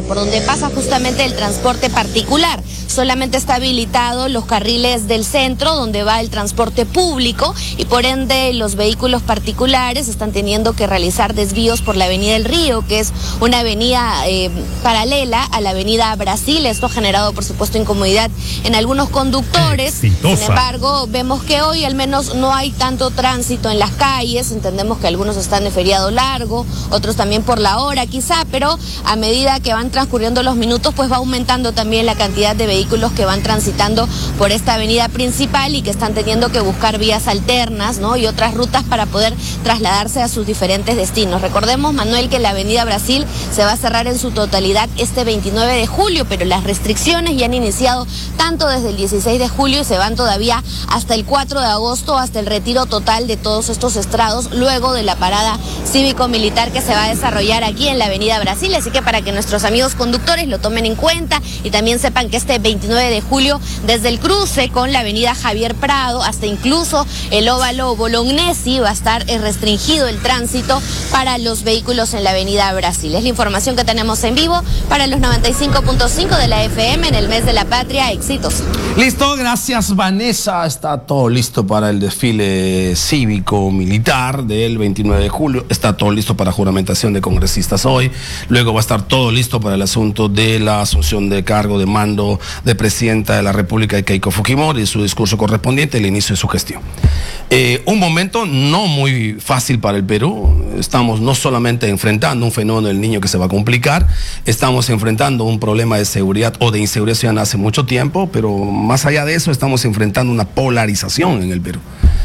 por donde pasa justamente el transporte particular. Solamente está habilitado los carriles del centro, donde va el transporte público, y por ende los vehículos particulares están teniendo que realizar desvíos por la Avenida del Río, que es una avenida paralela a la Avenida Brasil. Esto ha generado, por supuesto, incomodidad en algunos conductores. Exitosa. Sin embargo, vemos que hoy al menos no hay tanto tránsito en las calles. Entendemos que algunos están de feriado largo, otros también por la hora quizá, pero a medida que van transcurriendo los minutos, pues va aumentando también la cantidad de vehículos que van transitando por esta avenida principal y que están teniendo que buscar vías alternas, ¿no?, y otras rutas para poder trasladarse a sus diferentes destinos. Recordemos, Manuel, que la Avenida Brasil se va a cerrar en su totalidad este 29 de julio, pero las restricciones ya han iniciado tanto desde el 16 de julio y se van todavía hasta el 4 de agosto, hasta el retiro total de todos estos estrados, luego de la parada cívico-militar que se va a desarrollar aquí en la Avenida Brasil. Así que para que nuestros amigos conductores lo tomen en cuenta y también sepan que este 29 de julio, desde el cruce con la Avenida Javier Prado hasta incluso el óvalo Bolognesi, va a estar restringido el tránsito para los vehículos en la Avenida Brasil. Es la información que tenemos en vivo para los 95.5 de la FM en el mes de la patria. Éxitos. Listo, gracias, Vanessa. Está todo listo para el desfile cívico-militar del 29 de julio. Está todo listo para juramentación de congresistas hoy. Luego va a estar todo listo para el asunto de la asunción de cargo de mando de presidenta de la República, de Keiko Fujimori, y su discurso correspondiente, el inicio de su gestión. Un momento no muy fácil para el Perú. Estamos no solamente enfrentando un fenómeno del Niño que se va a complicar, estamos enfrentando un problema de seguridad o de inseguridad ciudadana hace mucho tiempo, pero más allá de eso estamos enfrentando una polarización en el Perú.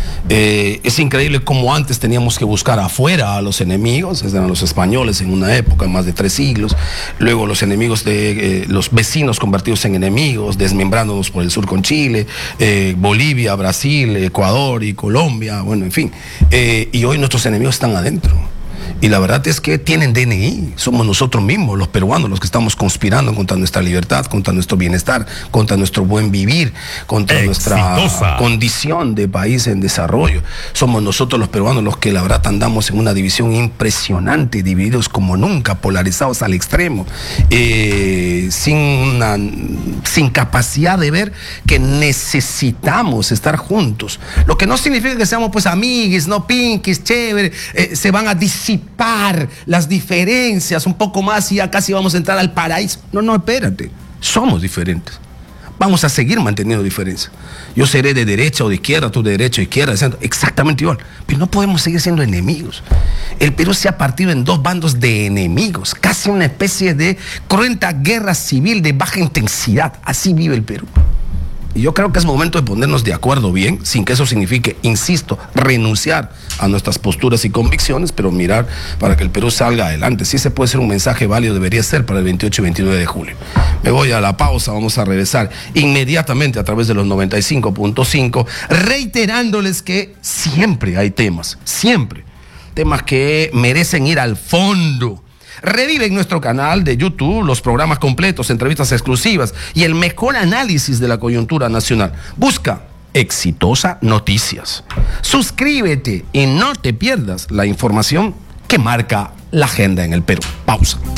Es increíble cómo antes teníamos que buscar afuera a los enemigos. Eran los españoles en una época, más de 3 siglos. Luego los enemigos de los vecinos convertidos en enemigos, desmembrándonos por el sur con Chile, Bolivia, Brasil, Ecuador y Colombia, bueno, en fin. Y hoy nuestros enemigos están adentro. Y la verdad es que tienen DNI, somos nosotros mismos, los peruanos, los que estamos conspirando contra nuestra libertad, contra nuestro bienestar, contra nuestro buen vivir, contra nuestra condición de país en desarrollo. Somos nosotros los peruanos los que la verdad andamos en una división impresionante, divididos como nunca, polarizados al extremo, sin capacidad de ver que necesitamos estar juntos. Lo que no significa que seamos pues amigues, no pinkies, chévere, se van a disipar las diferencias un poco más y ya casi vamos a entrar al paraíso. No, espérate, somos diferentes. Vamos a seguir manteniendo diferencias. Yo seré de derecha o de izquierda, tú de derecha o izquierda, exactamente igual. Pero no podemos seguir siendo enemigos. El Perú se ha partido en 2 bandos de enemigos, casi una especie de cruenta guerra civil de baja intensidad. Así vive el Perú. Y yo creo que es momento de ponernos de acuerdo bien, sin que eso signifique, insisto, renunciar a nuestras posturas y convicciones, pero mirar para que el Perú salga adelante. Si ese puede ser un mensaje válido, debería ser para el 28 y 29 de julio. Me voy a la pausa, vamos a regresar inmediatamente a través de los 95.5, reiterándoles que siempre hay temas que merecen ir al fondo. Revive en nuestro canal de YouTube los programas completos, entrevistas exclusivas y el mejor análisis de la coyuntura nacional. Busca Exitosa Noticias. Suscríbete y no te pierdas la información que marca la agenda en el Perú. Pausa.